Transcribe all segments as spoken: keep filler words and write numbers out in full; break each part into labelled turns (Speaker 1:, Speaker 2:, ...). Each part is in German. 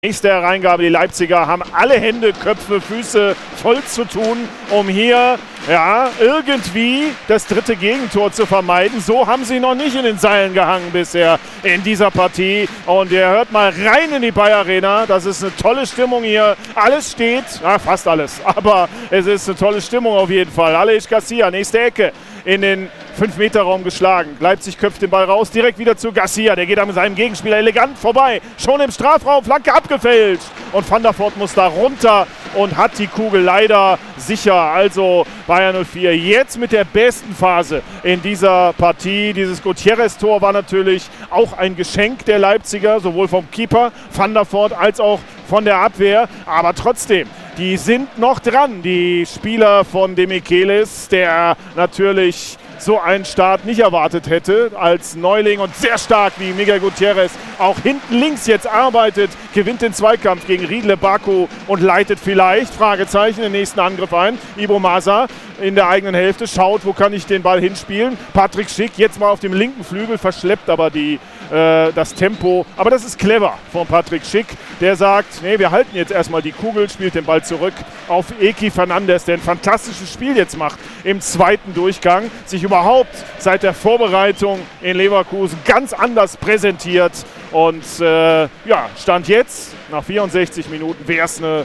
Speaker 1: Nächste Hereingabe, die Leipziger haben alle Hände, Köpfe, Füße voll zu tun, um hier ja, irgendwie das dritte Gegentor zu vermeiden. So haben sie noch nicht in den Seilen gehangen bisher in dieser Partie. Und ihr hört mal rein in die Bayer Arena. Das ist eine tolle Stimmung hier. Alles steht, ja, fast alles, aber es ist eine tolle Stimmung auf jeden Fall. Aleix Garcia, nächste Ecke in den fünf Meter Raum geschlagen. Leipzig köpft den Ball raus, direkt wieder zu Garcia. Der geht an seinem Gegenspieler elegant vorbei. Schon im Strafraum, Flanke abgefälscht. Und Van der Voort muss da runter und hat die Kugel leider sicher. Also Bayer null vier jetzt mit der besten Phase in dieser Partie. Dieses Gutierrez-Tor war natürlich auch ein Geschenk der Leipziger, sowohl vom Keeper Van der Voort als auch von der Abwehr. Aber trotzdem, die sind noch dran, die Spieler von Demichelis, der natürlich so einen Start nicht erwartet hätte als Neuling und sehr stark wie Miguel Gutierrez auch hinten links jetzt arbeitet, gewinnt den Zweikampf gegen Riedle Baku und leitet vielleicht, Fragezeichen, den nächsten Angriff ein. Ibo Masa in der eigenen Hälfte schaut, wo kann ich den Ball hinspielen. Patrick Schick jetzt mal auf dem linken Flügel, verschleppt aber die, äh, das Tempo. Aber das ist clever von Patrick Schick, der sagt, nee, wir halten jetzt erstmal die Kugel, spielt den Ball zurück auf Eki Fernandes, der ein fantastisches Spiel jetzt macht im zweiten Durchgang, sich überhaupt seit der Vorbereitung in Leverkusen ganz anders präsentiert. Und äh, ja, Stand jetzt, nach vierundsechzig Minuten, wäre es eine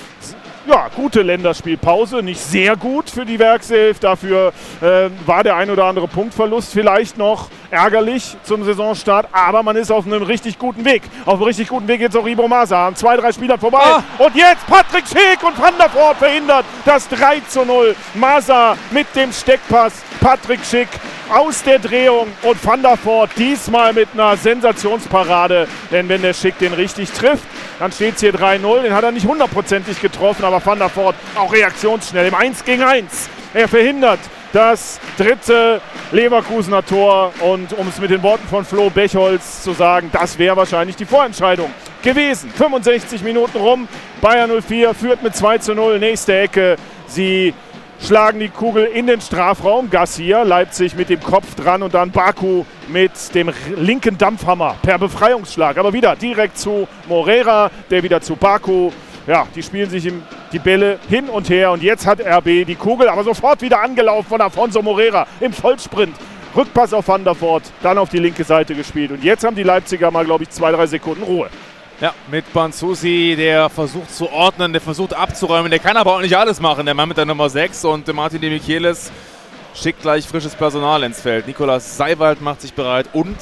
Speaker 1: ja, gute Länderspielpause. Nicht sehr gut für die Werkself. Dafür äh, war der ein oder andere Punktverlust vielleicht noch ärgerlich zum Saisonstart. Aber man ist auf einem richtig guten Weg. Auf einem richtig guten Weg jetzt auch Ibo Masa. An zwei, drei Spielern vorbei. Ah. Und jetzt Patrick Schick und Van der Voort verhindert das drei zu null. Masa mit dem Steckpass. Patrick Schick aus der Drehung und Van der Voort diesmal mit einer Sensationsparade. Denn wenn der Schick den richtig trifft, dann steht es hier drei null. Den hat er nicht hundertprozentig getroffen, aber Van der Voort auch reaktionsschnell im eins gegen eins. Er verhindert das dritte Leverkusener Tor. Und um es mit den Worten von Flo Bechholz zu sagen, das wäre wahrscheinlich die Vorentscheidung gewesen. fünfundsechzig Minuten rum, Bayer null vier führt mit zwei zu null. Nächste Ecke, sie schlagen die Kugel in den Strafraum. Garcia, Leipzig mit dem Kopf dran und dann Baku mit dem linken Dampfhammer per Befreiungsschlag. Aber wieder direkt zu Moreira, der wieder zu Baku. Ja, die spielen sich im, die Bälle hin und her und jetzt hat R B die Kugel, aber sofort wieder angelaufen von Afonso Moreira im Vollsprint. Rückpass auf Van der Voort, dann auf die linke Seite gespielt. Und jetzt haben die Leipziger mal, glaube ich, zwei, drei Sekunden Ruhe.
Speaker 2: Ja, mit Banzusi, der versucht zu ordnen, der versucht abzuräumen, der kann aber auch nicht alles machen, der Mann mit der Nummer sechs und Martin Demichelis schickt gleich frisches Personal ins Feld. Nicolas Seiwald macht sich bereit und,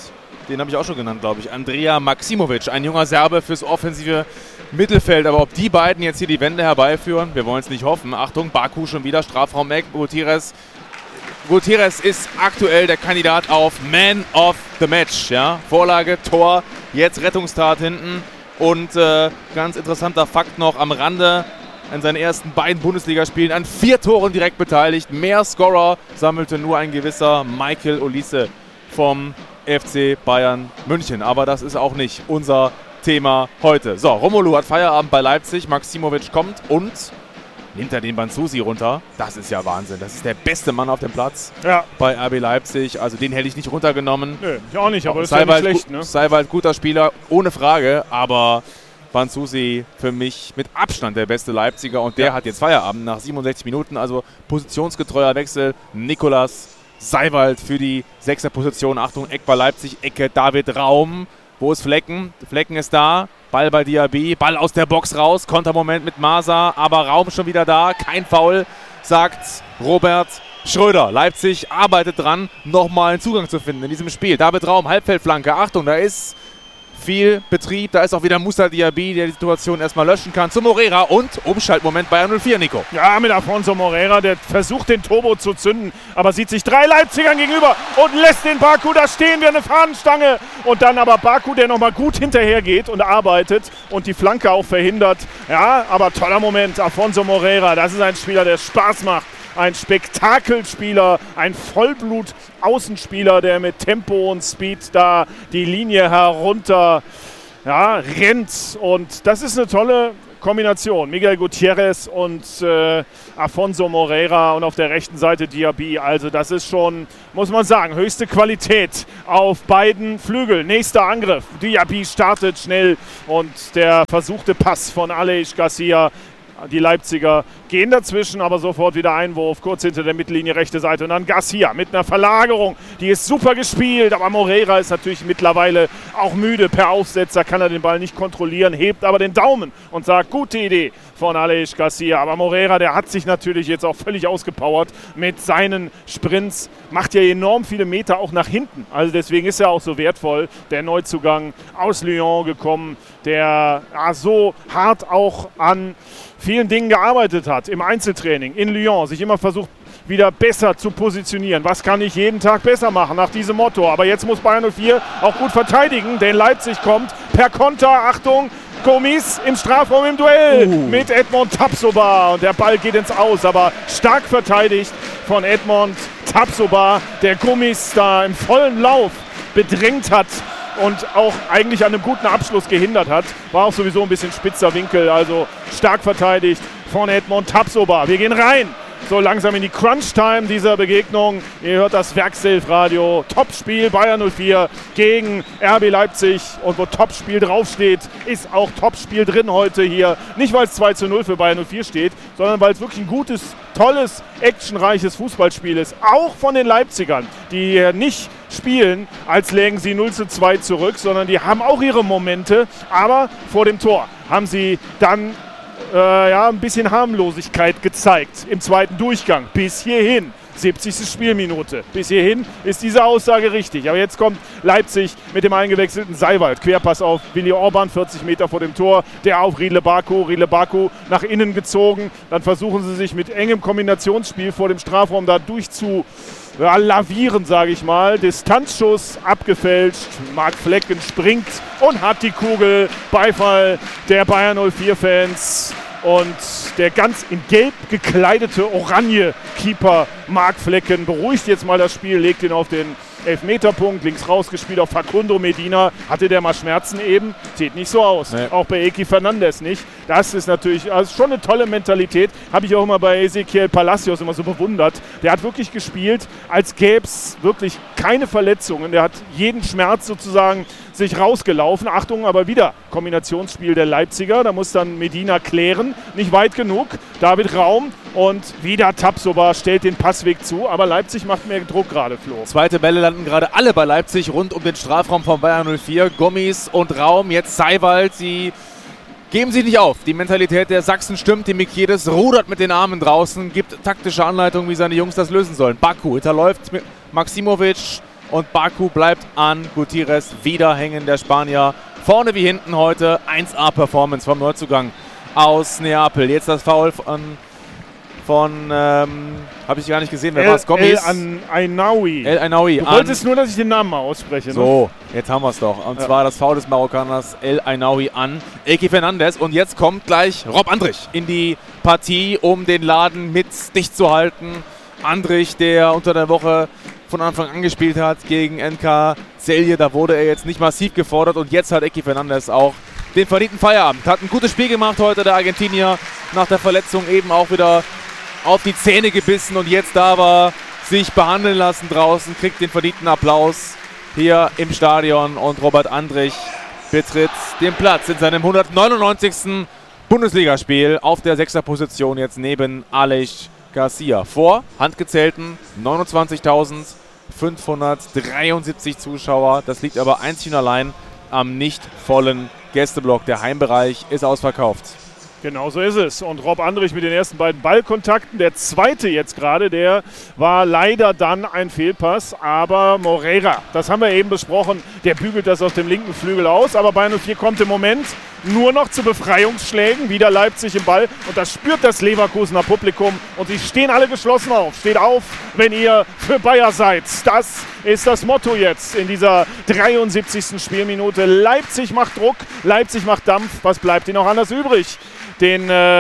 Speaker 2: den habe ich auch schon genannt, glaube ich, Andrija Maksimovic, ein junger Serbe fürs offensive Mittelfeld. Aber ob die beiden jetzt hier die Wende herbeiführen, wir wollen es nicht hoffen. Achtung, Baku schon wieder, Strafraum-Eck, Gutierrez. Gutierrez ist aktuell der Kandidat auf Man of the Match. Ja? Vorlage, Tor, jetzt Rettungstat hinten. Und äh, ganz interessanter Fakt noch am Rande, in seinen ersten beiden Bundesligaspielen an vier Toren direkt beteiligt. Mehr Scorer sammelte nur ein gewisser Michael Olise vom F C Bayern München. Aber das ist auch nicht unser Thema heute. So, Romelu hat Feierabend bei Leipzig, Maksimovic kommt und nimmt er den Banzusi runter. Das ist ja Wahnsinn. Das ist der beste Mann auf dem Platz ja. bei R B Leipzig. Also den hätte ich nicht runtergenommen.
Speaker 1: Nö, ich auch nicht, aber ist ja nicht schlecht. Ne?
Speaker 2: Seiwald, guter Spieler, ohne Frage. Aber Banzusi für mich mit Abstand der beste Leipziger. Und der ja. hat jetzt Feierabend nach siebenundsechzig Minuten. Also positionsgetreuer Wechsel. Nicolas Seiwald für die sechster Position. Achtung, Eck bei Leipzig, Ecke David Raum. Wo ist Flecken? Flecken ist da. Ball bei Diaby. Ball aus der Box raus. Kontermoment mit Masa. Aber Raum schon wieder da. Kein Foul, sagt Robert Schröder. Leipzig arbeitet dran, nochmal einen Zugang zu finden in diesem Spiel. David Raum, Halbfeldflanke. Achtung, da ist viel Betrieb. Da ist auch wieder Moussa Diaby, der die Situation erstmal löschen kann. Zu Moreira und Umschaltmoment Bayer null vier, Nico.
Speaker 1: Ja, mit Afonso Moreira, der versucht den Turbo zu zünden, aber sieht sich drei Leipzigern gegenüber und lässt den Baku da stehen wie eine Fahnenstange. Und dann aber Baku, der nochmal gut hinterher geht und arbeitet und die Flanke auch verhindert. Ja, aber toller Moment, Afonso Moreira, das ist ein Spieler, der Spaß macht. Ein Spektakelspieler, ein Vollblut-Außenspieler, der mit Tempo und Speed da die Linie herunter ja, rennt. Und das ist eine tolle Kombination. Miguel Gutierrez und äh, Afonso Moreira und auf der rechten Seite Diaby. Also das ist schon, muss man sagen, höchste Qualität auf beiden Flügeln. Nächster Angriff. Diaby startet schnell und der versuchte Pass von Aleix Garcia. Die Leipziger gehen dazwischen, aber sofort wieder Einwurf, kurz hinter der Mittellinie, rechte Seite. Und dann Garcia mit einer Verlagerung, die ist super gespielt, aber Moreira ist natürlich mittlerweile auch müde. Per Aufsetzer kann er den Ball nicht kontrollieren, hebt aber den Daumen und sagt, gute Idee von Aleix Garcia. Aber Moreira, der hat sich natürlich jetzt auch völlig ausgepowert mit seinen Sprints, macht ja enorm viele Meter auch nach hinten. Also deswegen ist er auch so wertvoll, der Neuzugang aus Lyon gekommen, der ja, so hart auch an vielen Dingen gearbeitet hat im Einzeltraining in Lyon, sich immer versucht wieder besser zu positionieren. Was kann ich jeden Tag besser machen nach diesem Motto? Aber jetzt muss Bayern null vier auch gut verteidigen, denn Leipzig kommt per Konter, Achtung, Gomis im Strafraum im Duell uh. mit Edmond Tapsoba und der Ball geht ins Aus, aber stark verteidigt von Edmond Tapsoba, der Gomis da im vollen Lauf bedrängt hat und auch eigentlich an einem guten Abschluss gehindert hat. War auch sowieso ein bisschen spitzer Winkel, also stark verteidigt von Edmond Tapsoba. Wir gehen rein, so langsam in die Crunch-Time dieser Begegnung. Ihr hört das Werkself-Radio. Topspiel Bayern null vier gegen R B Leipzig. Und wo Topspiel draufsteht, ist auch Topspiel drin heute hier. Nicht, weil es zwei zu null für Bayern null vier steht, sondern weil es wirklich ein gutes, tolles, actionreiches Fußballspiel ist. Auch von den Leipzigern, die nicht spielen, als lägen sie null zu zwei zurück, sondern die haben auch ihre Momente. Aber vor dem Tor haben sie dann Äh, ja, ein bisschen Harmlosigkeit gezeigt im zweiten Durchgang. Bis hierhin, siebzigste Spielminute. Bis hierhin ist diese Aussage richtig. Aber jetzt kommt Leipzig mit dem eingewechselten Seiwald. Querpass auf Willi Orban, vierzig Meter vor dem Tor. Der auf Riedle Baku. Riedle Baku nach innen gezogen. Dann versuchen sie sich mit engem Kombinationsspiel vor dem Strafraum da durchzu ja, lavieren, sage ich mal. Distanzschuss abgefälscht. Marc Flecken springt und hat die Kugel. Beifall der Bayern null vier Fans. Und der ganz in gelb gekleidete Oranje-Keeper Marc Flecken beruhigt jetzt mal das Spiel, legt ihn auf den Elfmeterpunkt, links rausgespielt auf Facundo Medina. Hatte der mal Schmerzen eben? Sieht nicht so aus. Nee. Auch bei Eki Fernandes nicht. Das ist natürlich also schon eine tolle Mentalität. Habe ich auch immer bei Ezequiel Palacios immer so bewundert. Der hat wirklich gespielt, als gäbe es wirklich keine Verletzungen. Der hat jeden Schmerz sozusagen sich rausgelaufen. Achtung, aber wieder Kombinationsspiel der Leipziger. Da muss dann Medina klären. Nicht weit genug. David Raum und wieder Tapsoba stellt den Passweg zu. Aber Leipzig macht mehr Druck gerade, Flo.
Speaker 2: Zweite Bälle landen gerade alle bei Leipzig rund um den Strafraum von Bayern null vier. Gommis und Raum, jetzt Seiwald. Sie geben sich nicht auf. Die Mentalität der Sachsen stimmt. Die Mikiedes rudert mit den Armen draußen, gibt taktische Anleitungen, wie seine Jungs das lösen sollen. Baku hinterläuft mit Maximovic. Und Baku bleibt an Gutierrez wieder hängen, der Spanier. Vorne wie hinten heute eins A Performance vom Neuzugang aus Neapel. Jetzt das Foul von, von ähm, habe ich gar nicht gesehen, wer war es?
Speaker 1: Gommis? El Ainaoui.
Speaker 2: El Ainaoui.
Speaker 1: Du wolltest nur, dass ich den Namen mal ausspreche.
Speaker 2: So, ne? Jetzt haben wir es doch. Und ja. zwar das Foul des Marokkaners El Ainaoui an Eki Fernandes. Und jetzt kommt gleich Rob Andrich in die Partie, um den Laden mit dicht zu halten. Andrich, der unter der Woche von Anfang an gespielt hat gegen N K Celje. Da wurde er jetzt nicht massiv gefordert und jetzt hat Eki Fernandes auch den verdienten Feierabend. Hat ein gutes Spiel gemacht heute, der Argentinier, nach der Verletzung eben auch wieder auf die Zähne gebissen und jetzt da war, sich behandeln lassen draußen, kriegt den verdienten Applaus hier im Stadion und Robert Andrich betritt den Platz in seinem hundertneunundneunzigsten Bundesligaspiel auf der sechster Position jetzt neben Aleix Garcia. Vor handgezählten neunundzwanzigtausendfünfhundertdreiundsiebzig Zuschauer. Das liegt aber einzig und allein am nicht vollen Gästeblock. Der Heimbereich ist ausverkauft.
Speaker 1: Genau so ist es. Und Rob Andrich mit den ersten beiden Ballkontakten. Der zweite jetzt gerade, der war leider dann ein Fehlpass. Aber Moreira, das haben wir eben besprochen, der bügelt das auf dem linken Flügel aus. Aber Bayern null vier kommt im Moment nur noch zu Befreiungsschlägen. Wieder Leipzig im Ball. Und das spürt das Leverkusener Publikum. Und sie stehen alle geschlossen auf. Steht auf, wenn ihr für Bayer seid. Das ist das Motto jetzt in dieser dreiundsiebzigsten Spielminute. Leipzig macht Druck, Leipzig macht Dampf. Was bleibt ihnen noch anders übrig? Den äh,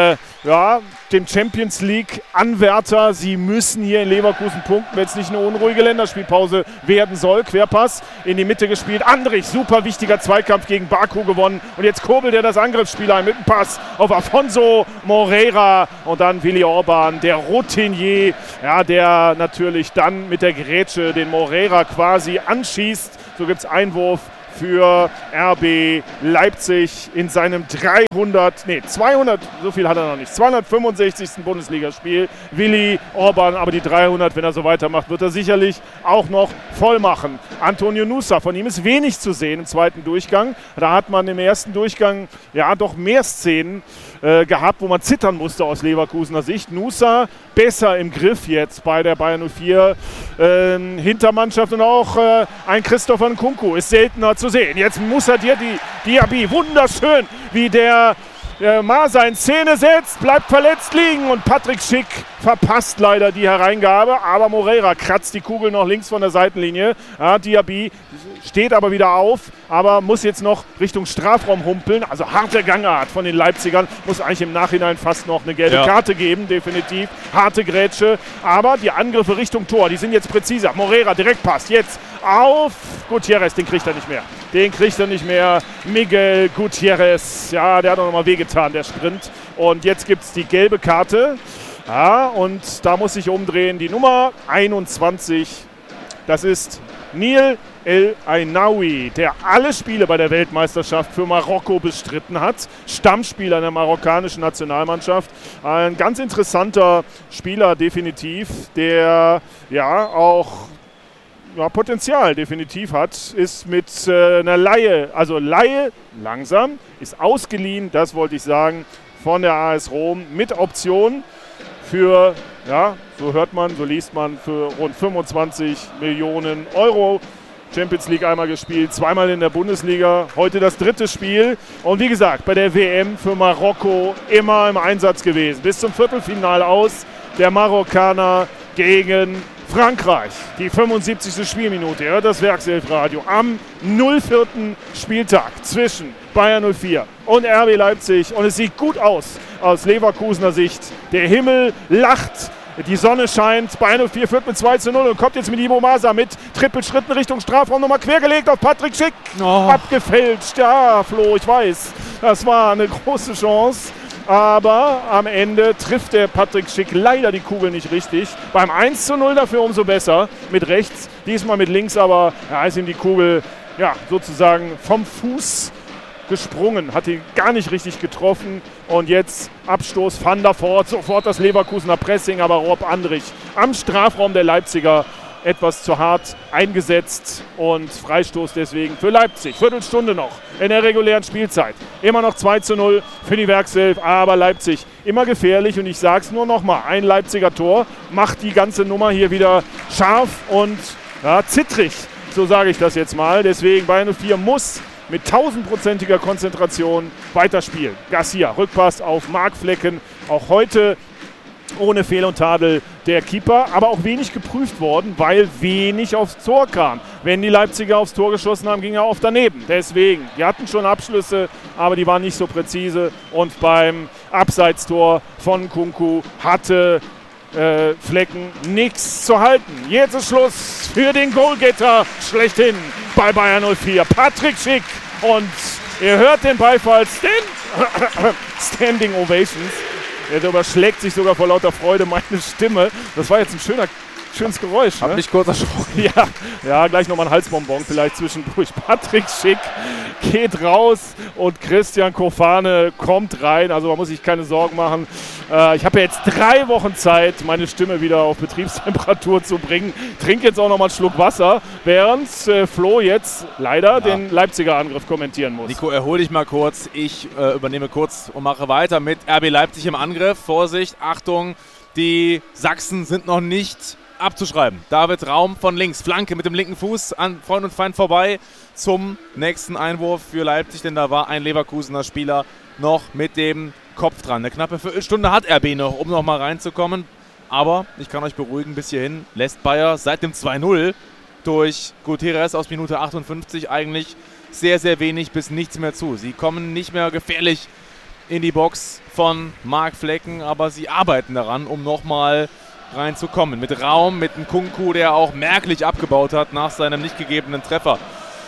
Speaker 1: ja, dem Champions League-Anwärter. Sie müssen hier in Leverkusen punkten, wenn es nicht eine unruhige Länderspielpause werden soll. Querpass in die Mitte gespielt. Andrich, super wichtiger Zweikampf gegen Baku gewonnen. Und jetzt kurbelt er das Angriffsspiel ein mit einem Pass auf Afonso Moreira. Und dann Willi Orban, der Routinier, ja, der natürlich dann mit der Grätsche den Moreira quasi anschießt. So gibt es Einwurf für R B Leipzig in seinem dreihundert, nee, zweihundert, so viel hat er noch nicht, zweihundertfünfundsechzigsten Bundesligaspiel. Willi Orban, aber die dreihundert, wenn er so weitermacht, wird er sicherlich auch noch voll machen. Antonio Nusa, von ihm ist wenig zu sehen im zweiten Durchgang. Da hat man im ersten Durchgang ja doch mehr Szenen äh, gehabt, wo man zittern musste aus Leverkusener Sicht. Nusa besser im Griff jetzt bei der Bayern null vier äh, Hintermannschaft und auch äh, ein Christopher Nkunku ist seltener zu sehen. Jetzt muss er dir die Diaby, wunderschön, wie der äh, Masa in Szene setzt, bleibt verletzt liegen und Patrick Schick verpasst leider die Hereingabe, aber Moreira kratzt die Kugel noch links von der Seitenlinie. Ja, Diaby steht aber wieder auf, aber muss jetzt noch Richtung Strafraum humpeln. Also harte Gangart von den Leipzigern. Muss eigentlich im Nachhinein fast noch eine gelbe ja. Karte geben, definitiv. Harte Grätsche, aber die Angriffe Richtung Tor, die sind jetzt präziser. Moreira direkt passt jetzt auf Gutierrez, den kriegt er nicht mehr. Den kriegt er nicht mehr. Miguel Gutierrez, ja, der hat auch nochmal wehgetan, der Sprint. Und jetzt gibt es die gelbe Karte. Ja, und da muss ich umdrehen. Die Nummer einundzwanzig, das ist Nil El Ainaoui, der alle Spiele bei der Weltmeisterschaft für Marokko bestritten hat. Stammspieler der marokkanischen Nationalmannschaft. Ein ganz interessanter Spieler definitiv, der ja auch ja, Potenzial definitiv hat, ist mit äh, einer Leihe, also Leihe langsam, ist ausgeliehen, das wollte ich sagen, von der A S Rom mit Option für, ja, so hört man, so liest man, für rund fünfundzwanzig Millionen Euro. Champions League einmal gespielt, zweimal in der Bundesliga, heute das dritte Spiel. Und wie gesagt, bei der W M für Marokko immer im Einsatz gewesen. Bis zum Viertelfinale aus, der Marokkaner gegen Frankreich. Die fünfundsiebzigste Spielminute, ja, das Werkself-Radio am null vierten Spieltag zwischen Bayern null vier und R B Leipzig. Und es sieht gut aus aus Leverkusener Sicht. Der Himmel lacht. Die Sonne scheint, Bayern null vier führt mit zwei zu null und kommt jetzt mit Ibo Masa mit Trippelschritten Richtung Strafraum, nochmal quergelegt auf Patrick Schick. Oh. Abgefälscht, ja Flo, ich weiß, das war eine große Chance, aber am Ende trifft der Patrick Schick leider die Kugel nicht richtig. Beim eins zu null dafür umso besser, mit rechts, diesmal mit links, aber ja, ist ihm die Kugel ja, sozusagen vom Fuß gesprungen, hat ihn gar nicht richtig getroffen und jetzt Abstoß Van der Voort, sofort das Leverkusener Pressing, aber Rob Andrich am Strafraum der Leipziger etwas zu hart eingesetzt und Freistoß deswegen für Leipzig. Viertelstunde noch in der regulären Spielzeit. Immer noch zwei zu null für die Werkself, aber Leipzig immer gefährlich und ich sage es nur nochmal, ein Leipziger Tor macht die ganze Nummer hier wieder scharf und ja, zittrig, so sage ich das jetzt mal. Deswegen Bayern null vier muss mit tausendprozentiger Konzentration weiterspielen. Garcia, Rückpass auf Marc Flecken, auch heute ohne Fehl und Tadel der Keeper, aber auch wenig geprüft worden, weil wenig aufs Tor kam. Wenn die Leipziger aufs Tor geschossen haben, ging er oft daneben. Deswegen, die hatten schon Abschlüsse, aber die waren nicht so präzise und beim Abseitstor von Nkunku hatte Äh, Flecken nichts zu halten. Jetzt ist Schluss für den Goalgetter schlechthin bei Bayern null vier. Patrick Schick und ihr hört den Beifall. Stand Standing Ovations. Er überschlägt sich sogar vor lauter Freude meine Stimme. Das war jetzt ein schöner schönes Geräusch.
Speaker 2: Hab
Speaker 1: ne?
Speaker 2: mich kurz erschrocken.
Speaker 1: Ja, ja, gleich nochmal ein Halsbonbon vielleicht zwischendurch. Patrick Schick geht raus und Christian Kofane kommt rein. Also man muss sich keine Sorgen machen. Äh, ich habe ja jetzt drei Wochen Zeit, meine Stimme wieder auf Betriebstemperatur zu bringen. Trink jetzt auch nochmal einen Schluck Wasser, während äh, Flo jetzt leider ja. den Leipziger Angriff kommentieren muss.
Speaker 2: Nico, erhol dich mal kurz. Ich äh, übernehme kurz und mache weiter mit R B Leipzig im Angriff. Vorsicht, Achtung, die Sachsen sind noch nicht abzuschreiben. David Raum von links, Flanke mit dem linken Fuß an Freund und Feind vorbei zum nächsten Einwurf für Leipzig, denn da war ein Leverkusener Spieler noch mit dem Kopf dran. Eine knappe Viertelstunde hat R B noch, um noch mal reinzukommen. Aber ich kann euch beruhigen, bis hierhin lässt Bayer seit dem zwei null durch Gutierrez aus Minute achtundfünfzig eigentlich sehr, sehr wenig bis nichts mehr zu. Sie kommen nicht mehr gefährlich in die Box von Marc Flecken, aber sie arbeiten daran, um nochmal reinzukommen. Mit Raum, mit einem Nkunku, der auch merklich abgebaut hat nach seinem nicht gegebenen Treffer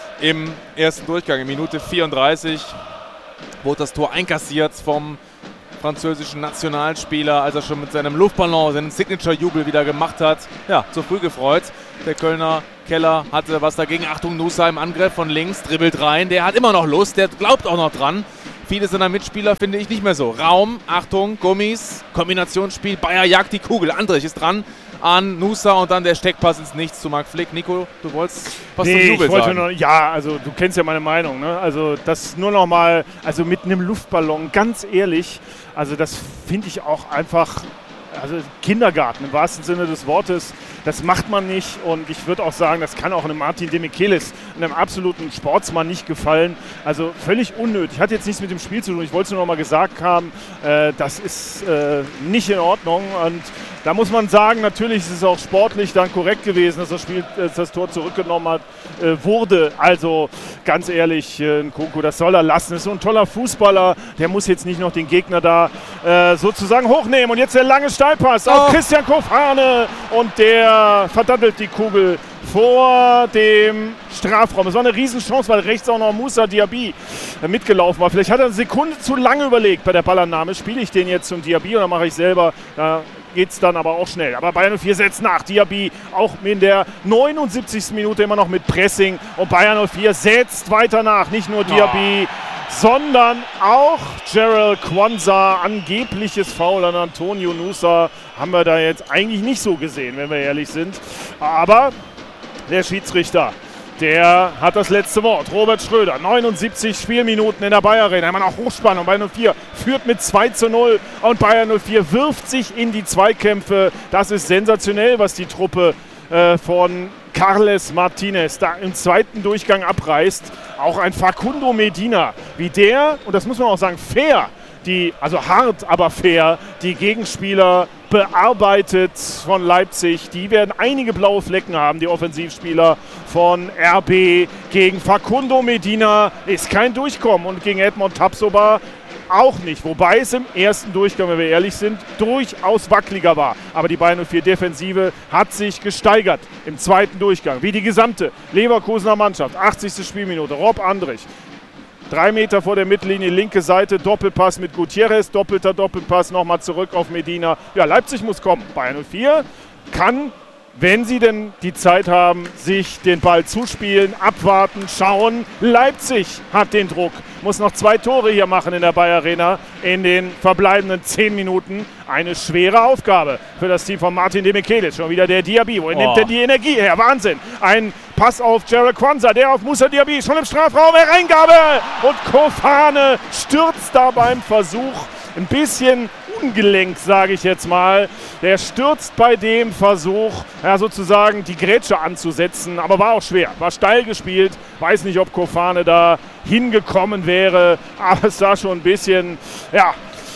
Speaker 2: im ersten Durchgang. In Minute vierunddreißig wurde das Tor einkassiert vom französischen Nationalspieler, als er schon mit seinem Luftballon seinen Signature-Jubel wieder gemacht hat. Ja, zu früh gefreut. Der Kölner Keller hatte was dagegen. Achtung, Nusa im Angriff von links, dribbelt rein. Der hat immer noch Lust, der glaubt auch noch dran. Viele seiner Mitspieler finde ich nicht mehr so. Raum, Achtung, Gummis, Kombinationsspiel, Bayer jagt die Kugel. Andrich ist dran an Nusa und dann der Steckpass ins Nichts zu Marc Flick. Nico, du wolltest was
Speaker 1: nee,
Speaker 2: zum Jubel
Speaker 1: ich wollte
Speaker 2: sagen.
Speaker 1: Nur, ja, also du kennst ja meine Meinung. Ne? Also das nur noch mal, also mit einem Luftballon, ganz ehrlich, also das finde ich auch einfach, also Kindergarten im wahrsten Sinne des Wortes. Das macht man nicht und ich würde auch sagen, das kann auch einem Martin Demichelis, einem absoluten Sportsmann, nicht gefallen. Also völlig unnötig. Hat jetzt nichts mit dem Spiel zu tun. Ich wollte es nur noch mal gesagt haben, äh, das ist äh, nicht in Ordnung und da muss man sagen, natürlich ist es auch sportlich dann korrekt gewesen, dass das Spiel, dass das Tor zurückgenommen hat, äh, wurde. Also ganz ehrlich, äh, Nkunku, das soll er lassen. Das ist so ein toller Fußballer, der muss jetzt nicht noch den Gegner da äh, sozusagen hochnehmen. Und jetzt der lange Steilpass oh. auf Christian Kofane und der verdattelt die Kugel vor dem Strafraum. Es war eine Riesenchance, weil rechts auch noch Moussa Diaby mitgelaufen war. Vielleicht hat er eine Sekunde zu lange überlegt bei der Ballannahme. Spiele ich den jetzt zum Diaby oder mache ich selber? Da geht es dann aber auch schnell. Aber Bayern null vier setzt nach. Diaby auch in der neunundsiebzigsten Minute immer noch mit Pressing. Und Bayern null vier setzt weiter nach. Nicht nur Diaby, oh. sondern auch Gerald Kwanza. Angebliches Foul an Antonio Nusa haben wir da jetzt eigentlich nicht so gesehen, wenn wir ehrlich sind. Aber der Schiedsrichter, der hat das letzte Wort. Robert Schröder, neunundsiebzig Spielminuten in der Bayer Arena. Immer noch Hochspannung. Bayern null vier führt mit zwei zu null und Bayern null vier wirft sich in die Zweikämpfe. Das ist sensationell, was die Truppe äh, von Carles Martinez da im zweiten Durchgang abreißt. Auch ein Facundo Medina, wie der, und das muss man auch sagen, fair, die, also hart, aber fair, die Gegenspieler bearbeitet von Leipzig. Die werden einige blaue Flecken haben, die Offensivspieler von R B. Gegen Facundo Medina ist kein Durchkommen und gegen Edmond Tapsoba auch nicht. Wobei es im ersten Durchgang, wenn wir ehrlich sind, durchaus wackeliger war. Aber die Bayern null vier Defensive hat sich gesteigert im zweiten Durchgang. Wie die gesamte Leverkusener Mannschaft. achtzigste Spielminute. Rob Andrich. Drei Meter vor der Mittellinie, linke Seite, Doppelpass mit Gutierrez, doppelter Doppelpass, nochmal zurück auf Medina. Ja, Leipzig muss kommen. Bayern null vier kann, wenn sie denn die Zeit haben, sich den Ball zuspielen, abwarten, schauen. Leipzig hat den Druck, muss noch zwei Tore hier machen in der Bayer Arena in den verbleibenden zehn Minuten. Eine schwere Aufgabe für das Team von Martin Demichelis. Schon wieder der Diaby. Woher oh. nimmt denn die Energie her? Wahnsinn. Ein Pass auf Gerald Kwanza, der auf Moussa Diaby, schon im Strafraum, Hereingabe. Und Kofane stürzt da beim Versuch. Ein bisschen ungelenkt, sage ich jetzt mal. Der stürzt bei dem Versuch, ja, sozusagen die Grätsche anzusetzen, aber war auch schwer. War steil gespielt. Weiß nicht, ob Kofane da hingekommen wäre, aber es sah schon ein bisschen, ja,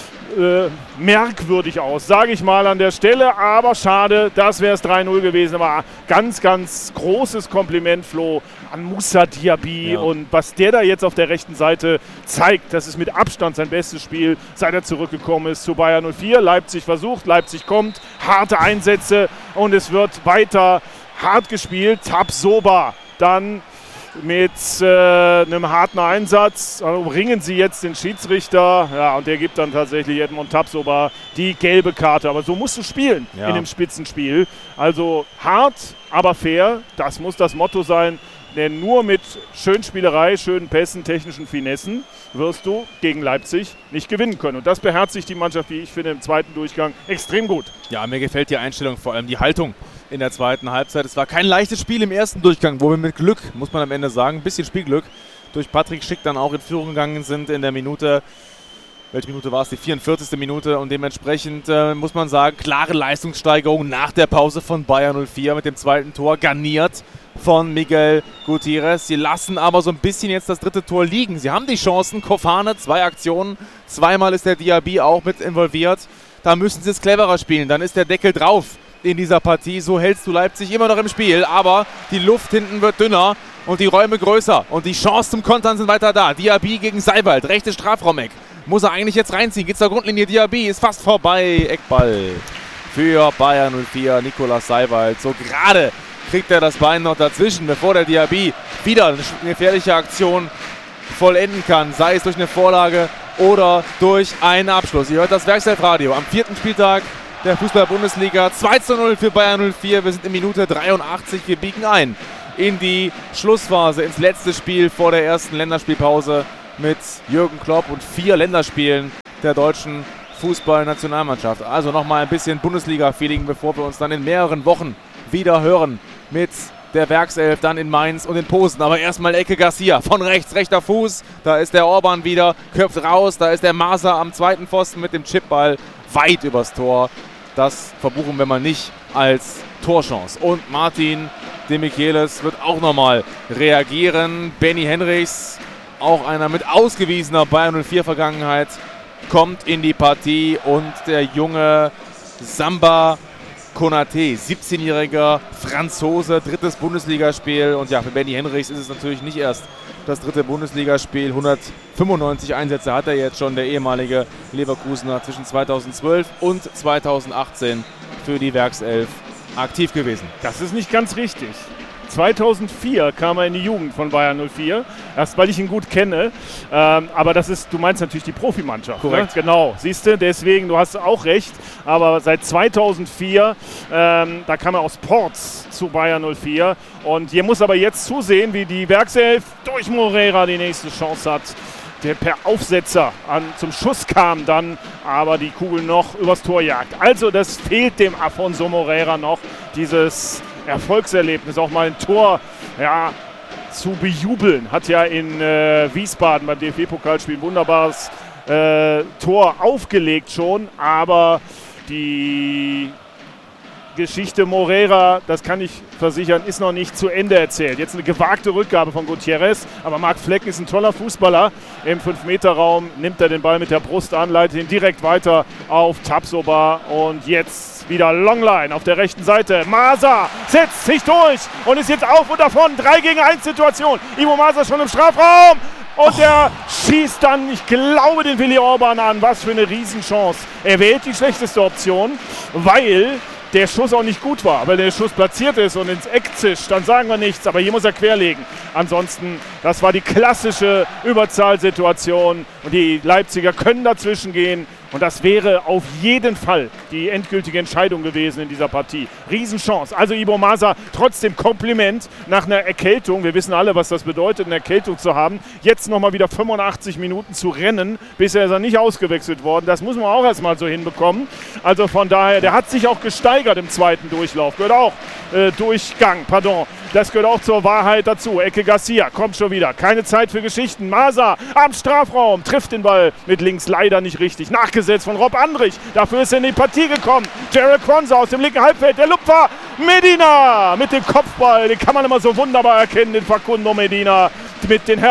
Speaker 1: Äh, merkwürdig aus, sage ich mal an der Stelle, aber schade, das wäre es drei null gewesen, aber ganz, ganz großes Kompliment, Flo, an Moussa Diaby ja. und was der da jetzt auf der rechten Seite zeigt, das ist mit Abstand sein bestes Spiel, seit er zurückgekommen ist zu Bayern null vier. Leipzig versucht, Leipzig kommt, harte Einsätze und es wird weiter hart gespielt. Tapsoba dann mit äh, einem harten Einsatz umringen sie jetzt den Schiedsrichter, ja, und der gibt dann tatsächlich Edmond Tapsoba die gelbe Karte. Aber so musst du spielen ja. in dem Spitzenspiel. Also hart, aber fair, das muss das Motto sein. Denn nur mit Schönspielerei, schönen Pässen, technischen Finessen wirst du gegen Leipzig nicht gewinnen können. Und das beherzigt die Mannschaft, wie ich finde, im zweiten Durchgang extrem gut.
Speaker 2: Ja, mir gefällt die Einstellung, vor allem die Haltung in der zweiten Halbzeit. Es war kein leichtes Spiel im ersten Durchgang, wo wir mit Glück, muss man am Ende sagen, ein bisschen Spielglück, durch Patrick Schick dann auch in Führung gegangen sind in der Minute, welche Minute war es, die vierundvierzigste Minute und dementsprechend äh, muss man sagen, klare Leistungssteigerung nach der Pause von Bayern null vier mit dem zweiten Tor, garniert von Miguel Gutierrez. Sie lassen aber so ein bisschen jetzt das dritte Tor liegen. Sie haben die Chancen, Kofane, zwei Aktionen, zweimal ist der Diaby auch mit involviert. Da müssen sie es cleverer spielen, dann ist der Deckel drauf in dieser Partie. So hältst du Leipzig immer noch im Spiel, aber die Luft hinten wird dünner und die Räume größer und die Chancen zum Kontern sind weiter da. Diaby gegen Seiwald, rechtes Strafraumeck. muss er eigentlich jetzt reinziehen. Geht zur Grundlinie, Diaby ist fast vorbei. Eckball für Bayer null vier, Nicolas Seiwald. So gerade kriegt er das Bein noch dazwischen, bevor der Diaby wieder eine gefährliche Aktion vollenden kann. Sei es durch eine Vorlage oder durch einen Abschluss. Ihr hört das Werkself-Radio am vierten Spieltag der Fußball-Bundesliga. zwei zu null für Bayer null vier. Wir sind in Minute dreiundachtzig. Wir biegen ein in die Schlussphase, ins letzte Spiel vor der ersten Länderspielpause mit Jürgen Klopp und vier Länderspielen der deutschen Fußballnationalmannschaft. Also nochmal ein bisschen Bundesliga-Feeling, bevor wir uns dann in mehreren Wochen wieder hören mit der Werkself, dann in Mainz und in Posen. Aber erstmal Ecke Garcia von rechts, rechter Fuß. Da ist der Orban wieder, köpft raus. Da ist der Maser am zweiten Pfosten mit dem Chipball weit übers Tor. Das verbuchen wir mal nicht als Torchance. Und Martin de Michelis wird auch nochmal reagieren. Benny Henrichs, auch einer mit ausgewiesener Bayer null vier Vergangenheit, kommt in die Partie. Und der junge Samba Konaté, siebzehnjähriger Franzose, drittes Bundesligaspiel. Und ja, für Benny Henrichs ist es natürlich nicht erst das dritte Bundesligaspiel. hundertfünfundneunzig Einsätze hat er jetzt schon, der ehemalige Leverkusener, zwischen zweitausendzwölf und zweitausendachtzehn für die Werkself aktiv gewesen.
Speaker 1: Das ist nicht ganz richtig. zweitausendvier kam er in die Jugend von Bayer null vier, erst weil ich ihn gut kenne. Ähm, aber das ist, du meinst natürlich die Profimannschaft.
Speaker 2: Korrekt.
Speaker 1: Ne? Genau, siehst du, deswegen, du hast auch recht. Aber seit zweitausendvier, ähm, da kam er aus Porz zu Bayer null vier. Und hier muss aber jetzt zusehen, wie die Werkself durch Moreira die nächste Chance hat, der per Aufsetzer an, zum Schuss kam dann, aber die Kugel noch übers Tor jagt. Also das fehlt dem Afonso Moreira noch, dieses Erfolgserlebnis, auch mal ein Tor ja, zu bejubeln. Hat ja in äh, Wiesbaden beim D F B-Pokalspiel ein wunderbares äh, Tor aufgelegt schon, aber die Geschichte Moreira, das kann ich versichern, ist noch nicht zu Ende erzählt. Jetzt eine gewagte Rückgabe von Gutierrez, aber Marc Flecken ist ein toller Fußballer. Im fünf Meter Raum nimmt er den Ball mit der Brust an, leitet ihn direkt weiter auf Tapsoba und jetzt wieder Longline auf der rechten Seite. Maser setzt sich durch und ist jetzt auf und davon. drei gegen eins Situation. Ivo Maser schon im Strafraum. Und er schießt dann, ich glaube, den Willi Orban an. Was für eine Riesenchance. Er wählt die schlechteste Option, weil der Schuss auch nicht gut war. Weil der Schuss platziert ist und ins Eck zischt, dann sagen wir nichts. Aber hier muss er querlegen. Ansonsten, das war die klassische Überzahlsituation. Und die Leipziger können dazwischen gehen. Und das wäre auf jeden Fall die endgültige Entscheidung gewesen in dieser Partie. Riesenchance. Also Ivo Maser, trotzdem Kompliment nach einer Erkältung. Wir wissen alle, was das bedeutet, eine Erkältung zu haben. Jetzt nochmal wieder fünfundachtzig Minuten zu rennen. Bisher ist er nicht ausgewechselt worden. Das muss man auch erstmal so hinbekommen. Also von daher, der hat sich auch gesteigert im zweiten Durchlauf. Gehört auch, äh, Durchgang, pardon. Das gehört auch zur Wahrheit dazu. Ecke Garcia kommt schon wieder. Keine Zeit für Geschichten. Maser am Strafraum. Trifft den Ball mit links leider nicht richtig. Nachgesetzt von Rob Andrich. Dafür ist er in die Partie gekommen. Jared Kronza aus dem linken Halbfeld. Der Lupfer Medina mit dem Kopfball. Den kann man immer so wunderbar erkennen, den Facundo Medina. Mit den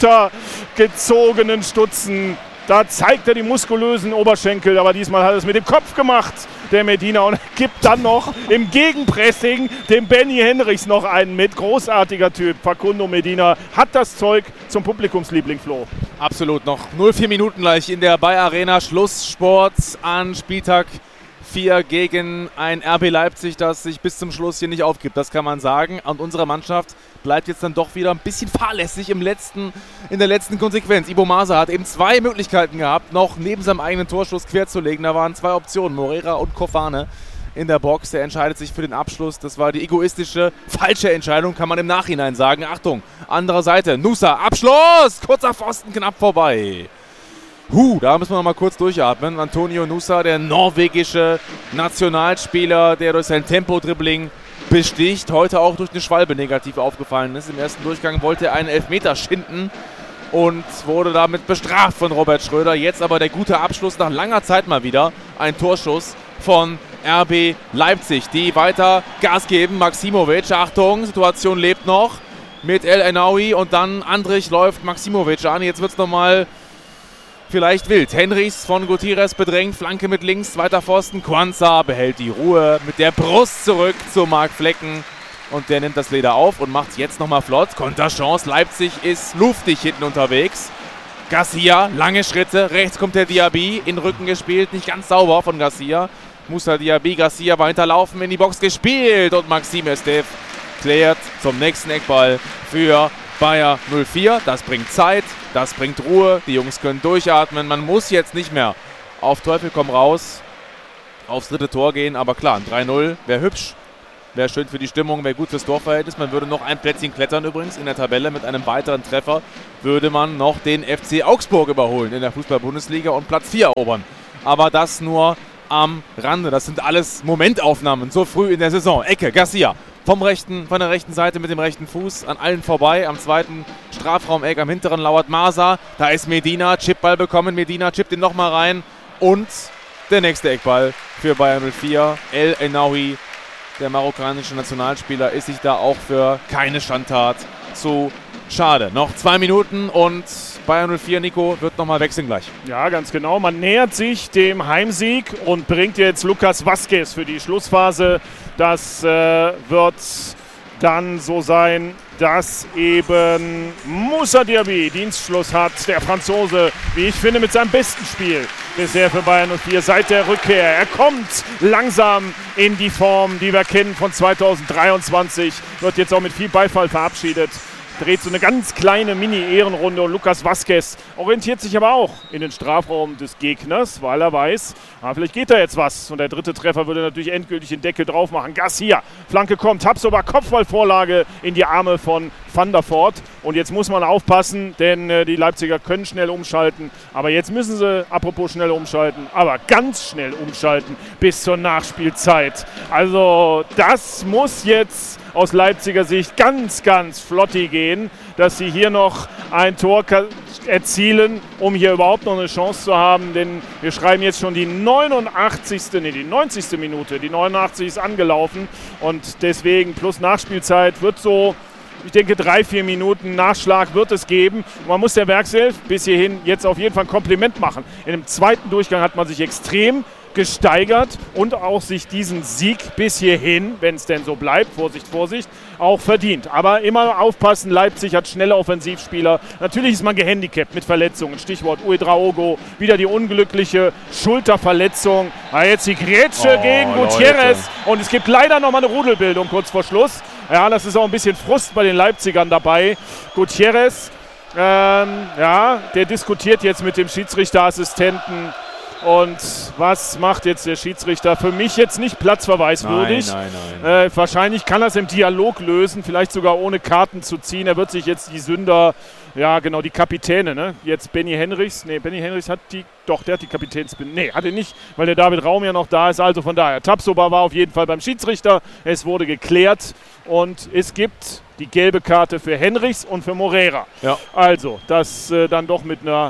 Speaker 1: heruntergezogenen Stutzen. Da zeigt er die muskulösen Oberschenkel, aber diesmal hat er es mit dem Kopf gemacht, der Medina, und gibt dann noch im Gegenpressing dem Benny Henrichs noch einen mit. Großartiger Typ. Facundo Medina hat das Zeug zum Publikumsliebling, Flo.
Speaker 2: Absolut, noch null vier Minuten gleich in der Bayer Arena. Schlusssport an Spieltag vier gegen ein R B Leipzig, das sich bis zum Schluss hier nicht aufgibt, das kann man sagen. Und unsere Mannschaft bleibt jetzt dann doch wieder ein bisschen fahrlässig im letzten, in der letzten Konsequenz. Ivo Maser hat eben zwei Möglichkeiten gehabt, noch neben seinem eigenen Torschuss querzulegen. Da waren zwei Optionen, Moreira und Kofane in der Box. Der entscheidet sich für den Abschluss. Das war die egoistische, falsche Entscheidung, kann man im Nachhinein sagen. Achtung, andere Seite, Nusa, Abschluss! Kurzer Pfosten, knapp vorbei. Huh, da müssen wir noch mal kurz durchatmen. Antonio Nusa, der norwegische Nationalspieler, der durch sein Tempo-Dribbling besticht, heute auch durch eine Schwalbe negativ aufgefallen ist. Im ersten Durchgang wollte er einen Elfmeter schinden und wurde damit bestraft von Robert Schröder. Jetzt aber der gute Abschluss nach langer Zeit mal wieder. Ein Torschuss von R B Leipzig, die weiter Gas geben. Maximovic, Achtung, Situation lebt noch mit El Enaoui und dann Andrich läuft Maximovic an. Jetzt wird es nochmal vielleicht wild. Henrichs von Gutierrez bedrängt, Flanke mit links, zweiter Pfosten. Kwanza behält die Ruhe mit der Brust zurück zu Marc Flecken. Und der nimmt das Leder auf und macht es jetzt nochmal flott. Konterchance, Leipzig ist luftig hinten unterwegs. Garcia, lange Schritte, rechts kommt der Diaby, in den Rücken gespielt, nicht ganz sauber von Garcia. Moussa Diaby, Garcia war hinterlaufen, in die Box gespielt und Maxime Estev klärt zum nächsten Eckball für Bayer null vier. Das bringt Zeit, das bringt Ruhe, die Jungs können durchatmen. Man muss jetzt nicht mehr auf Teufel komm raus aufs dritte Tor gehen, aber klar, ein drei null wäre hübsch, wäre schön für die Stimmung, wäre gut fürs Torverhältnis. Man würde noch ein Plätzchen klettern übrigens in der Tabelle. Mit einem weiteren Treffer würde man noch den F C Augsburg überholen in der Fußball-Bundesliga und Platz vier erobern. Aber das nur am Rande. Das sind alles Momentaufnahmen so früh in der Saison. Ecke, Garcia vom rechten, von der rechten Seite mit dem rechten Fuß an allen vorbei. Am zweiten Strafraum-Eck am hinteren lauert Masa. Da ist Medina, Chipball bekommen. Medina chippt ihn nochmal rein. Und der nächste Eckball für Bayer null vier. El Enaoui, der marokkanische Nationalspieler, ist sich da auch für keine Schandtat zu schade. Noch zwei Minuten und Bayer null vier, Nico, wird nochmal wechseln gleich.
Speaker 1: Ja, ganz genau. Man nähert sich dem Heimsieg und bringt jetzt Lucas Vázquez für die Schlussphase. Das äh, wird dann so sein, dass eben Moussa Diaby Dienstschluss hat. Der Franzose, wie ich finde, mit seinem besten Spiel bisher für Bayer null vier seit der Rückkehr. Er kommt langsam in die Form, die wir kennen von zweitausenddreiundzwanzig. Wird jetzt auch mit viel Beifall verabschiedet. Dreht so eine ganz kleine Mini-Ehrenrunde und Lucas Vázquez orientiert sich aber auch in den Strafraum des Gegners, weil er weiß, ah, vielleicht geht da jetzt was. Und der dritte Treffer würde natürlich endgültig den Deckel drauf machen. Garcia, Flanke kommt, Tapsoba, Kopfballvorlage in die Arme von Van der Voort. Und jetzt muss man aufpassen, denn äh, die Leipziger können schnell umschalten. Aber jetzt müssen sie, apropos schnell umschalten, aber ganz schnell umschalten bis zur Nachspielzeit. Also das muss jetzt aus Leipziger Sicht ganz, ganz flotti gehen, dass sie hier noch ein Tor erzielen, um hier überhaupt noch eine Chance zu haben. Denn wir schreiben jetzt schon die neunundachtzigste, nee, die neunzigste Minute. Die neunundachtzig ist angelaufen und deswegen plus Nachspielzeit wird so, ich denke, drei, vier Minuten Nachschlag wird es geben. Man muss der Werkself bis hierhin jetzt auf jeden Fall ein Kompliment machen. In dem zweiten Durchgang hat man sich extrem gesteigert und auch sich diesen Sieg bis hierhin, wenn es denn so bleibt, Vorsicht, Vorsicht, auch verdient. Aber immer aufpassen, Leipzig hat schnelle Offensivspieler. Natürlich ist man gehandicapt mit Verletzungen. Stichwort Uedraogo, wieder die unglückliche Schulterverletzung. Ah, jetzt die Grätsche oh, gegen Gutierrez. Leute. Und es gibt leider nochmal eine Rudelbildung kurz vor Schluss. Ja, das ist auch ein bisschen Frust bei den Leipzigern dabei. Gutierrez, ähm, ja, der diskutiert jetzt mit dem Schiedsrichterassistenten. Und was macht jetzt der Schiedsrichter? Für mich jetzt nicht platzverweiswürdig.
Speaker 2: Nein, nein, nein.
Speaker 1: Äh, wahrscheinlich kann er es im Dialog lösen, vielleicht sogar ohne Karten zu ziehen. Er wird sich jetzt die Sünder, ja genau, die Kapitäne, ne? Jetzt Benny Henrichs, nee, Benny Henrichs hat die, doch, der hat die Kapitänsbinde. Nee, hat er nicht, weil der David Raum ja noch da ist. Also von daher, Tapsoba war auf jeden Fall beim Schiedsrichter. Es wurde geklärt und es gibt die gelbe Karte für Henrichs und für Moreira. Ja. Also, das äh, dann doch mit einer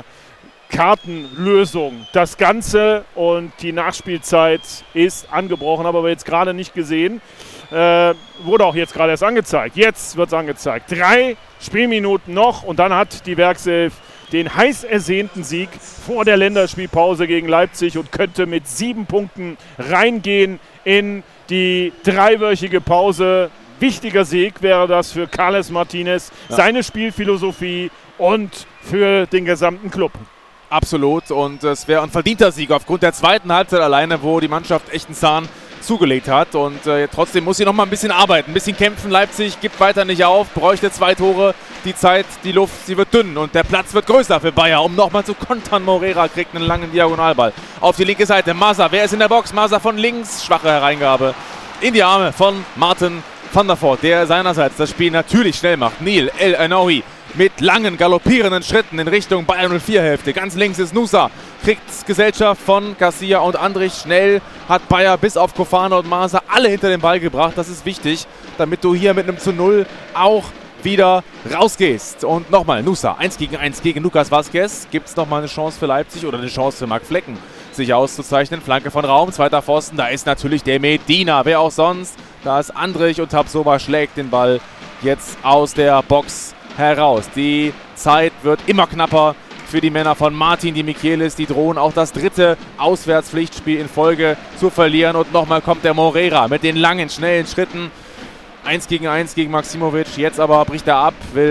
Speaker 1: Kartenlösung. Das Ganze und die Nachspielzeit ist angebrochen, aber wir jetzt gerade nicht gesehen. Äh, wurde auch jetzt gerade erst angezeigt. Jetzt wird es angezeigt. Drei Spielminuten noch und dann hat die Werkself den heiß ersehnten Sieg vor der Länderspielpause gegen Leipzig und könnte mit sieben Punkten reingehen in die dreiwöchige Pause. Wichtiger Sieg wäre das für Carles Martinez, ja. Seine Spielphilosophie und für den gesamten Club.
Speaker 2: Absolut, und es wäre ein verdienter Sieg aufgrund der zweiten Halbzeit alleine, wo die Mannschaft echt einen Zahn zugelegt hat. Und äh, trotzdem muss sie noch mal ein bisschen arbeiten, ein bisschen kämpfen. Leipzig gibt weiter nicht auf, bräuchte zwei Tore. Die Zeit, die Luft, sie wird dünn und der Platz wird größer für Bayer, um nochmal zu kontern. Moreira kriegt einen langen Diagonalball auf die linke Seite. Masa, wer ist in der Box? Masa von links, schwache Hereingabe in die Arme von Martin Van der Voort, der seinerseits das Spiel natürlich schnell macht. Neil El Enaoui mit langen, galoppierenden Schritten in Richtung Bayer null vier Hälfte. Ganz links ist Nusa, kriegt Gesellschaft von Garcia und Andrich. Schnell hat Bayer bis auf Kofana und Masa alle hinter den Ball gebracht. Das ist wichtig, damit du hier mit einem zu null auch wieder rausgehst. Und nochmal Nusa, eins gegen eins gegen Lucas Vázquez. Gibt es nochmal eine Chance für Leipzig oder eine Chance für Marc Flecken, sich auszuzeichnen. Flanke von Raum, zweiter Pfosten, da ist natürlich der Medina. Wer auch sonst? Da ist Andrich und Tapsoba schlägt den Ball jetzt aus der Box heraus. Die Zeit wird immer knapper für die Männer von Martin Di Michelis. Die drohen auch das dritte Auswärtspflichtspiel in Folge zu verlieren. Und nochmal kommt der Moreira mit den langen, schnellen Schritten. Eins gegen eins gegen Maximovic. Jetzt aber bricht er ab, will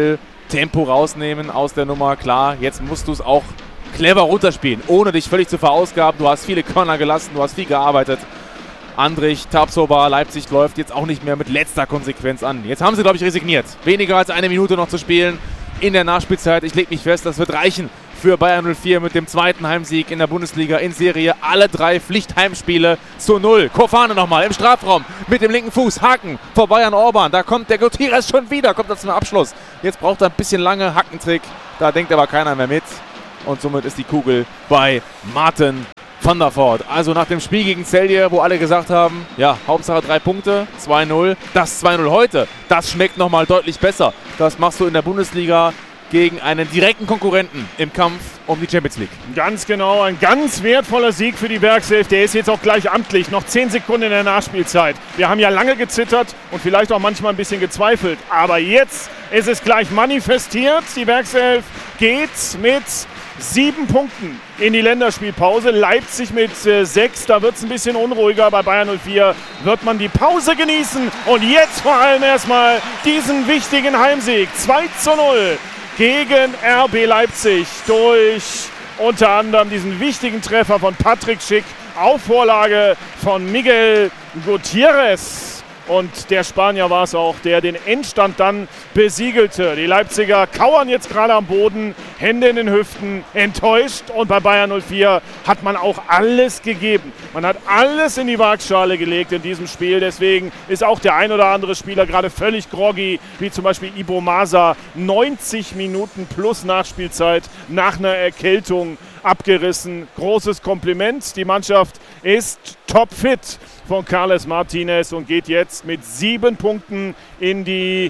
Speaker 2: Tempo rausnehmen aus der Nummer. Klar, jetzt musst du es auch clever runterspielen, ohne dich völlig zu verausgaben. Du hast viele Körner gelassen, du hast viel gearbeitet. Andrich, Tapsoba, Leipzig läuft jetzt auch nicht mehr mit letzter Konsequenz an. Jetzt haben sie, glaube ich, resigniert. Weniger als eine Minute noch zu spielen in der Nachspielzeit. Ich lege mich fest, das wird reichen für Bayern null vier mit dem zweiten Heimsieg in der Bundesliga in Serie. Alle drei Pflichtheimspiele zu null. Kofane nochmal im Strafraum mit dem linken Fuß. Haken vorbei an Orban. Da kommt der Gutierrez schon wieder, kommt da zum Abschluss. Jetzt braucht er ein bisschen lange Hackentrick. Da denkt aber keiner mehr mit. Und somit ist die Kugel bei Martin van der Voort. Also nach dem Spiel gegen Celje, wo alle gesagt haben, ja, Hauptsache drei Punkte, zwei null. Das zwei null heute, das schmeckt nochmal deutlich besser. Das machst du in der Bundesliga gegen einen direkten Konkurrenten im Kampf um die Champions League.
Speaker 1: Ganz genau, ein ganz wertvoller Sieg für die Werkself. Der ist jetzt auch gleich amtlich. Noch zehn Sekunden in der Nachspielzeit. Wir haben ja lange gezittert und vielleicht auch manchmal ein bisschen gezweifelt. Aber jetzt ist es gleich manifestiert. Die Werkself geht mit sieben Punkten in die Länderspielpause. Leipzig mit äh, sechs. Da wird es ein bisschen unruhiger. Bei Bayern null vier wird man die Pause genießen. Und jetzt vor allem erstmal diesen wichtigen Heimsieg. zwei zu null. Gegen R B Leipzig durch unter anderem diesen wichtigen Treffer von Patrick Schick auf Vorlage von Miguel Gutierrez. Und der Spanier war es auch, der den Endstand dann besiegelte. Die Leipziger kauern jetzt gerade am Boden, Hände in den Hüften, enttäuscht. Und bei Bayern null vier hat man auch alles gegeben. Man hat alles in die Waagschale gelegt in diesem Spiel. Deswegen ist auch der ein oder andere Spieler gerade völlig groggy, wie zum Beispiel Ibo Masa. neunzig Minuten plus Nachspielzeit nach einer Erkältung abgerissen. Großes Kompliment. Die Mannschaft ist topfit von Carles Martinez und geht jetzt mit sieben Punkten in die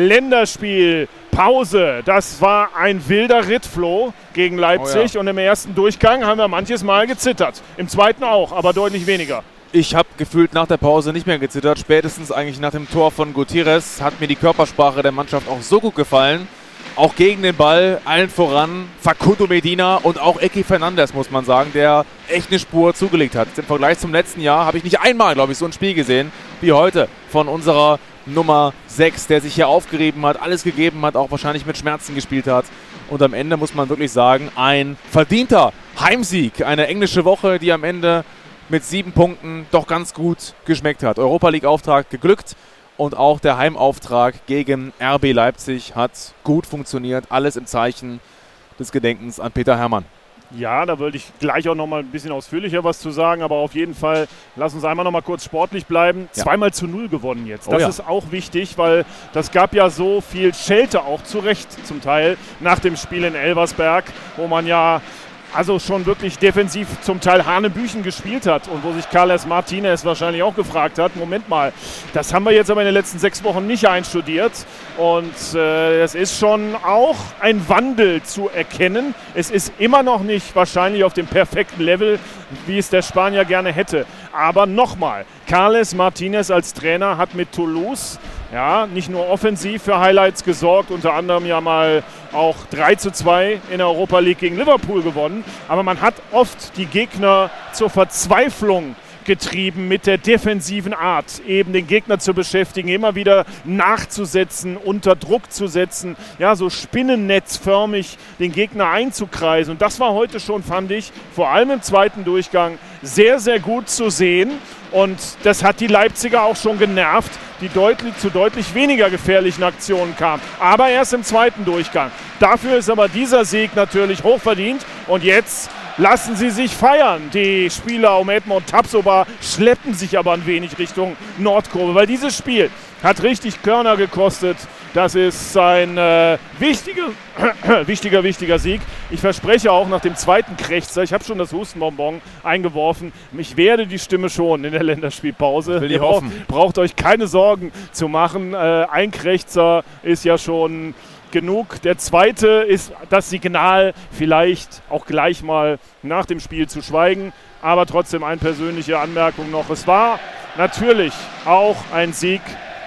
Speaker 1: Länderspielpause. Das war ein wilder Ritt, Flo, gegen Leipzig. Oh ja. Und im ersten Durchgang haben wir manches Mal gezittert. Im zweiten auch, aber deutlich weniger.
Speaker 2: Ich habe gefühlt nach der Pause nicht mehr gezittert. Spätestens eigentlich nach dem Tor von Gutierrez hat mir die Körpersprache der Mannschaft auch so gut gefallen. Auch gegen den Ball, allen voran Facundo Medina und auch Eki Fernandes, muss man sagen, der echt eine Spur zugelegt hat. Im Vergleich zum letzten Jahr habe ich nicht einmal, glaube ich, so ein Spiel gesehen wie heute von unserer Nummer sechs, der sich hier aufgerieben hat, alles gegeben hat, auch wahrscheinlich mit Schmerzen gespielt hat. Und am Ende muss man wirklich sagen, ein verdienter Heimsieg. Eine englische Woche, die am Ende mit sieben Punkten doch ganz gut geschmeckt hat. Europa-League-Auftrag geglückt. Und auch der Heimauftrag gegen R B Leipzig hat gut funktioniert. Alles im Zeichen des Gedenkens an Peter Hermann.
Speaker 1: Ja, da würde ich gleich auch noch mal ein bisschen ausführlicher was zu sagen. Aber auf jeden Fall, lass uns einmal noch mal kurz sportlich bleiben. Ja. Zweimal zu null gewonnen jetzt. Das oh ja. ist auch wichtig, weil das gab ja so viel Schelte auch zu Recht zum Teil nach dem Spiel in Elversberg, wo man ja also schon wirklich defensiv zum Teil Hanebüchen gespielt hat und wo sich Carles Martinez wahrscheinlich auch gefragt hat, Moment mal, das haben wir jetzt aber in den letzten sechs Wochen nicht einstudiert und äh, es ist schon auch ein Wandel zu erkennen. Es ist immer noch nicht wahrscheinlich auf dem perfekten Level, wie es der Spanier gerne hätte. Aber nochmal, Carles Martinez als Trainer hat mit Toulouse ja, nicht nur offensiv für Highlights gesorgt, unter anderem ja mal auch drei zu zwei in der Europa League gegen Liverpool gewonnen. Aber man hat oft die Gegner zur Verzweiflung getrieben mit der defensiven Art, eben den Gegner zu beschäftigen, immer wieder nachzusetzen, unter Druck zu setzen, ja, so spinnennetzförmig den Gegner einzukreisen. Und das war heute schon, fand ich, vor allem im zweiten Durchgang sehr, sehr gut zu sehen. Und das hat die Leipziger auch schon genervt, die deutlich, zu deutlich weniger gefährlichen Aktionen kamen. Aber erst im zweiten Durchgang. Dafür ist aber dieser Sieg natürlich hochverdient. Und jetzt lassen sie sich feiern. Die Spieler um Edmond Tapsoba schleppen sich aber ein wenig Richtung Nordkurve, weil dieses Spiel hat richtig Körner gekostet. Das ist ein äh, wichtiger, wichtiger, wichtiger Sieg. Ich verspreche auch nach dem zweiten Krächzer, ich habe schon das Hustenbonbon eingeworfen, ich werde die Stimme schonen in der Länderspielpause.
Speaker 2: Will
Speaker 1: Ihr braucht, braucht euch keine Sorgen zu machen. Äh, ein Krächzer ist ja schon genug. Der zweite ist das Signal, vielleicht auch gleich mal nach dem Spiel zu schweigen. Aber trotzdem eine persönliche Anmerkung noch. Es war natürlich auch ein Sieg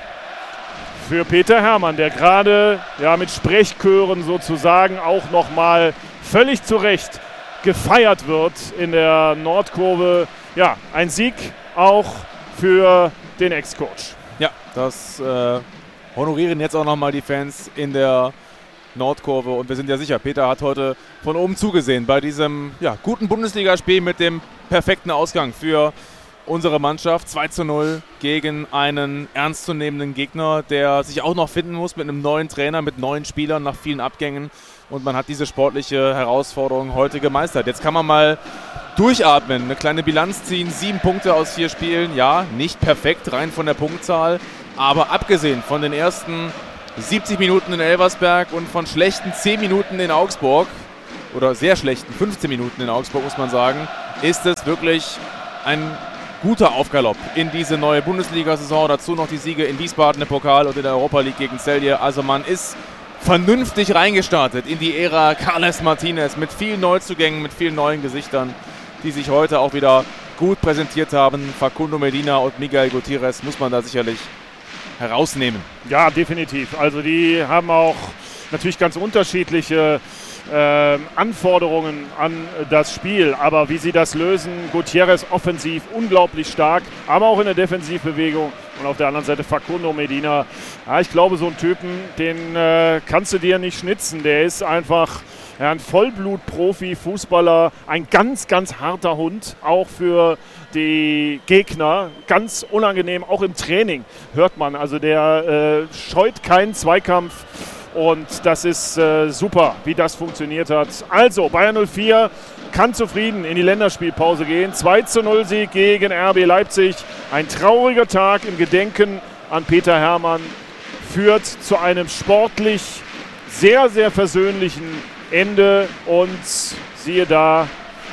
Speaker 1: für Peter Hermann, der gerade ja, mit Sprechchören sozusagen auch nochmal völlig zu Recht gefeiert wird in der Nordkurve. Ja, ein Sieg auch für den Ex-Coach.
Speaker 2: Ja, das äh, honorieren jetzt auch nochmal die Fans in der Nordkurve. Und wir sind ja sicher, Peter hat heute von oben zugesehen bei diesem ja, guten Bundesligaspiel mit dem perfekten Ausgang für unsere Mannschaft. zwei zu null gegen einen ernstzunehmenden Gegner, der sich auch noch finden muss mit einem neuen Trainer, mit neuen Spielern nach vielen Abgängen. Und man hat diese sportliche Herausforderung heute gemeistert. Jetzt kann man mal durchatmen, eine kleine Bilanz ziehen. Sieben Punkte aus vier Spielen. Ja, nicht perfekt, rein von der Punktzahl. Aber abgesehen von den ersten siebzig Minuten in Elversberg und von schlechten zehn Minuten in Augsburg, oder sehr schlechten fünfzehn Minuten in Augsburg, muss man sagen, ist es wirklich ein guter Aufgalopp in diese neue Bundesliga-Saison. Dazu noch die Siege in Wiesbaden im Pokal und in der Europa League gegen Celje. Also man ist vernünftig reingestartet in die Ära Carles Martinez mit vielen Neuzugängen, mit vielen neuen Gesichtern, die sich heute auch wieder gut präsentiert haben. Facundo Medina und Miguel Gutierrez muss man da sicherlich herausnehmen.
Speaker 1: Ja, definitiv. Also die haben auch natürlich ganz unterschiedliche äh, Anforderungen an das Spiel, aber wie sie das lösen, Gutierrez offensiv unglaublich stark, aber auch in der Defensivbewegung und auf der anderen Seite Facundo Medina. Ja, ich glaube, so einen Typen, den äh, kannst du dir nicht schnitzen, der ist einfach ja, ein Vollblut-Profi, Fußballer, ein ganz, ganz harter Hund, auch für die Gegner, ganz unangenehm, auch im Training hört man, also der äh, scheut keinen Zweikampf. Und das ist äh, super, wie das funktioniert hat. Also, Bayer null vier kann zufrieden in die Länderspielpause gehen. zwei zu null Sieg gegen R B Leipzig. Ein trauriger Tag im Gedenken an Peter Hermann führt zu einem sportlich sehr, sehr versöhnlichen Ende. Und siehe da,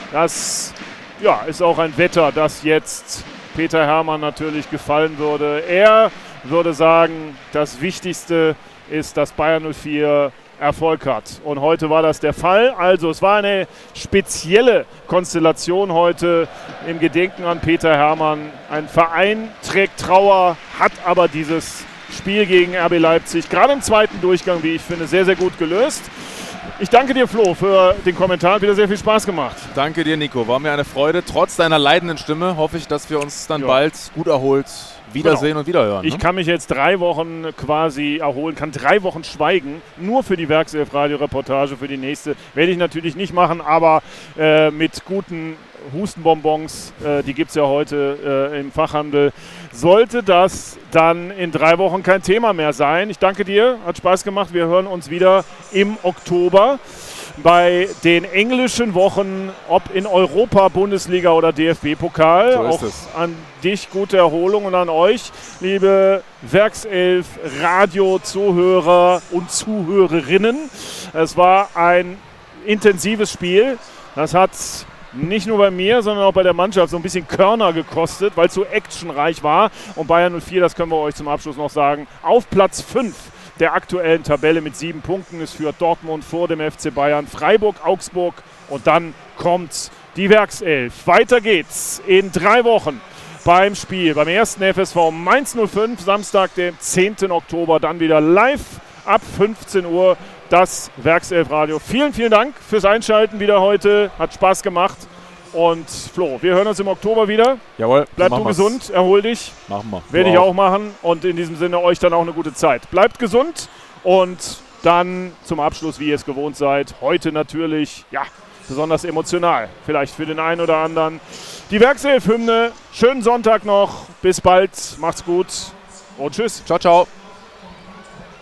Speaker 1: das ja, ist auch ein Wetter, das jetzt Peter Hermann natürlich gefallen würde. Er würde sagen, das Wichtigste ist, dass Bayer null vier Erfolg hat. Und heute war das der Fall. Also es war eine spezielle Konstellation heute im Gedenken an Peter Hermann. Ein Verein trägt Trauer, hat aber dieses Spiel gegen R B Leipzig, gerade im zweiten Durchgang, wie ich finde, sehr, sehr gut gelöst. Ich danke dir, Flo, für den Kommentar. Hat wieder sehr viel Spaß gemacht.
Speaker 2: Danke dir, Nico. War mir eine Freude. Trotz deiner leidenden Stimme hoffe ich, dass wir uns dann ja. bald gut erholt wiedersehen genau. und wiederhören.
Speaker 1: Ich ne? kann mich jetzt drei Wochen quasi erholen, kann drei Wochen schweigen, nur für die Werkself-Radio-Reportage, für die nächste. Werde ich natürlich nicht machen, aber äh, mit guten Hustenbonbons, äh, die gibt es ja heute äh, im Fachhandel, sollte das dann in drei Wochen kein Thema mehr sein. Ich danke dir, hat Spaß gemacht. Wir hören uns wieder im Oktober bei den englischen Wochen, ob in Europa, Bundesliga oder D F B-Pokal.
Speaker 2: So
Speaker 1: auch
Speaker 2: es.
Speaker 1: An dich gute Erholung und an euch, liebe Werkself Radio-Zuhörer und Zuhörerinnen. Es war ein intensives Spiel. Das hat nicht nur bei mir, sondern auch bei der Mannschaft so ein bisschen Körner gekostet, weil es so actionreich war. Und Bayer null vier, das können wir euch zum Abschluss noch sagen, auf Platz fünf der aktuellen Tabelle mit sieben Punkten. Es führt Dortmund vor dem F C Bayern, Freiburg, Augsburg und dann kommt die Werkself. Weiter geht's in drei Wochen beim Spiel beim ersten F S V Mainz null fünf, Samstag, dem zehnten Oktober, dann wieder live ab fünfzehn Uhr. Das Werkself-Radio. Vielen, vielen Dank fürs Einschalten wieder heute. Hat Spaß gemacht. Und Flo, wir hören uns im Oktober wieder.
Speaker 2: Jawohl.
Speaker 1: Bleib du gesund, erhol dich.
Speaker 2: Machen wir.
Speaker 1: Werde ich auch machen. Und in diesem Sinne euch dann auch eine gute Zeit. Bleibt gesund und dann zum Abschluss, wie ihr es gewohnt seid, heute natürlich, ja, besonders emotional. Vielleicht für den einen oder anderen. Die Werkself-Hymne. Schönen Sonntag noch. Bis bald. Macht's gut und tschüss.
Speaker 2: Ciao, ciao.